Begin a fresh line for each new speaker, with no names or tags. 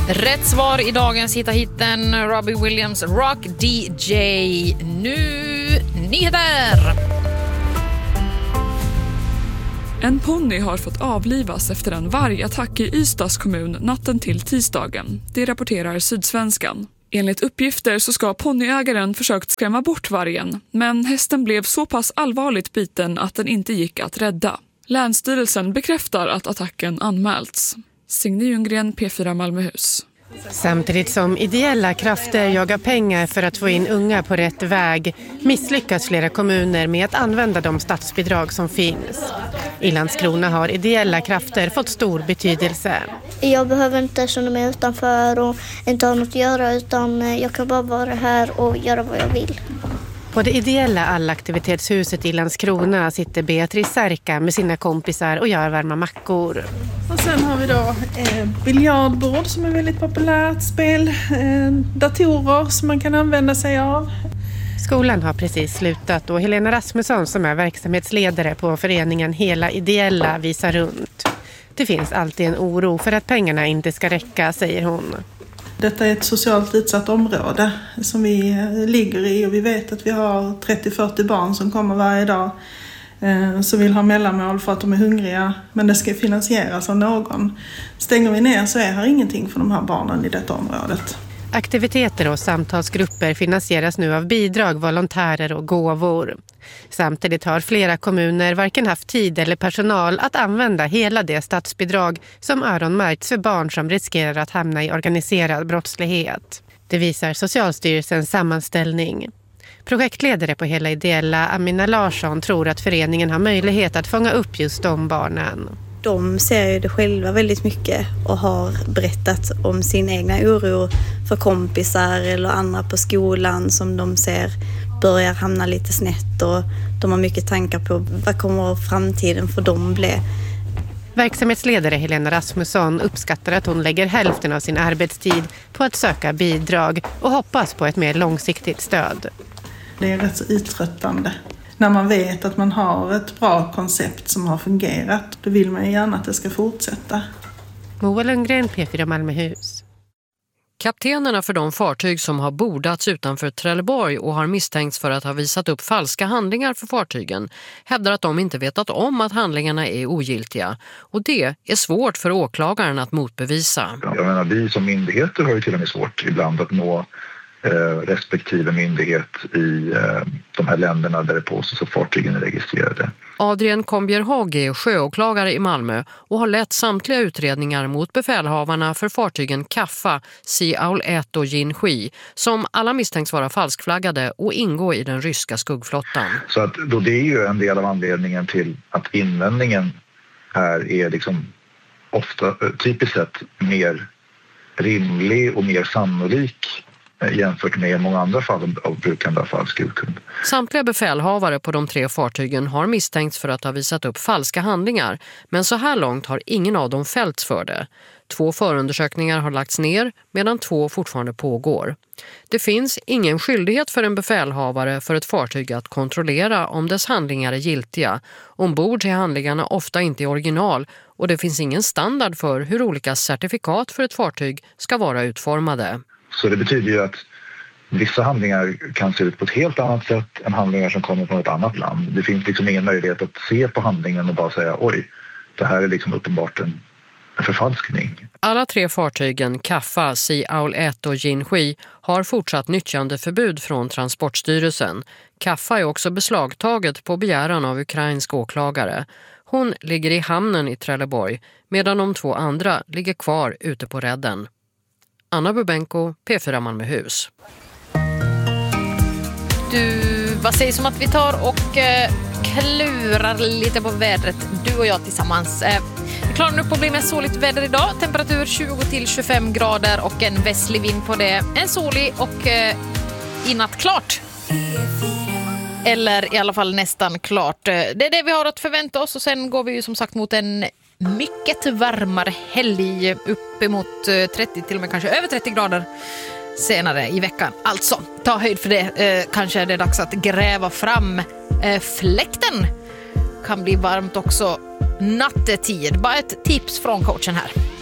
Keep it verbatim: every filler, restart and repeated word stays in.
Rätt svar i dagens hitta-hitten, Robbie Williams Rock D J. Nu nyheter!
En ponny har fått avlivas efter en vargattack i Ystads kommun natten till tisdagen. Det rapporterar Sydsvenskan. Enligt uppgifter så ska ponnyägaren försökt skrämma bort vargen, men hästen blev så pass allvarligt biten att den inte gick att rädda. Länsstyrelsen bekräftar att attacken anmälts. Signe Ljunggren, P fyra Malmöhus.
Samtidigt som ideella krafter jagar pengar för att få in unga på rätt väg misslyckas flera kommuner med att använda de statsbidrag som finns. I Landskrona har ideella krafter fått stor betydelse.
Jag behöver inte känna mig utanför och inte ha något att göra, utan jag kan bara vara här och göra vad jag vill.
På det ideella allaktivitetshuset i Landskrona sitter Beatrice Särka med sina kompisar och gör varma mackor.
Och sen har vi då eh, biljardbord som är väldigt populärt, spel, eh, datorer som man kan använda sig av.
Skolan har precis slutat och Helena Rasmusson som är verksamhetsledare på föreningen Hela Ideella visar runt. Det finns alltid en oro för att pengarna inte ska räcka, säger hon.
Detta är ett socialt utsatt område som vi ligger i och vi vet att vi har trettio till fyrtio barn som kommer varje dag eh, som vill ha mellanmål för att de är hungriga, men det ska finansieras av någon. Stänger vi ner så är här ingenting för de här barnen i detta området.
Aktiviteter och samtalsgrupper finansieras nu av bidrag, volontärer och gåvor. Samtidigt har flera kommuner varken haft tid eller personal att använda hela det statsbidrag som öronmärkts för barn som riskerar att hamna i organiserad brottslighet. Det visar Socialstyrelsens sammanställning. Projektledare på Hela Ideella, Amina Larsson, tror att föreningen har möjlighet att fånga upp just de barnen.
De ser ju det själva väldigt mycket och har berättat om sin egna oro för kompisar eller andra på skolan som de ser börjar hamna lite snett, och de har mycket tankar på vad kommer framtiden för dem bli.
Verksamhetsledare Helena Rasmusson uppskattar att hon lägger hälften av sin arbetstid på att söka bidrag och hoppas på ett mer långsiktigt stöd.
Det är rätt så uttröttande. När man vet att man har ett bra koncept som har fungerat, då vill man gärna att det ska fortsätta.
Moa Lundgren, P fyra Malmöhus.
Kaptenerna för de fartyg som har bordats utanför Trelleborg och har misstänkts för att ha visat upp falska handlingar för fartygen hävdar att de inte vetat om att handlingarna är ogiltiga. Och det är svårt för åklagaren att motbevisa.
Jag menar, vi som myndigheter har ju till och med svårt ibland att nå eh, respektive myndighet i eh, de här länderna där det påstås att fartygen är registrerade.
Adrian Kombjerhag är sjöåklagare i Malmö och har lett samtliga utredningar mot befälhavarna för fartygen Kaffa, Sea Owl ett och Jinhui, som alla misstänks vara falskflaggade och ingå i den ryska skuggflottan.
Så att då det är ju en del av anledningen till att invändningen här är liksom ofta typiskt sett mer rimlig och mer sannolik jämfört med många andra fall av brukande av falsk urkund.
Samtliga befälhavare på de tre fartygen har misstänkts för att ha visat upp falska handlingar, men så här långt har ingen av dem fällts för det. Två förundersökningar har lagts ner medan två fortfarande pågår. Det finns ingen skyldighet för en befälhavare för ett fartyg att kontrollera om dess handlingar är giltiga. Ombord är handlingarna ofta inte i original och det finns ingen standard för hur olika certifikat för ett fartyg ska vara utformade.
Så det betyder ju att vissa handlingar kan se ut på ett helt annat sätt än handlingar som kommer från ett annat land. Det finns liksom ingen möjlighet att se på handlingen och bara säga oj, det här är liksom uppenbart en förfalskning.
Alla tre fartygen Kaffa, Sea Owl ett och Jinhui har fortsatt nyttjandeförbud från Transportstyrelsen. Kaffa är också beslagtaget på begäran av ukrainsk åklagare. Hon ligger i hamnen i Trelleborg medan de två andra ligger kvar ute på redden. Anna Bubenko, P fyra Malmöhus.
Du, vad sägs om att vi tar och eh, klurar lite på vädret, du och jag tillsammans. Eh, vi klarar nu på att bli med soligt väder idag. Temperatur tjugo till tjugofem grader och en västlig vind på det. En solig och eh, i natt klart. Eller i alla fall nästan klart. Det är det vi har att förvänta oss och sen går vi ju som sagt mot en mycket varmare helg, uppemot trettio till och med kanske över trettio grader senare i veckan. Alltså, ta höjd för det. Eh, kanske är det dags att gräva fram eh, fläkten. Kan bli varmt också nattetid. Bara ett tips från coachen här.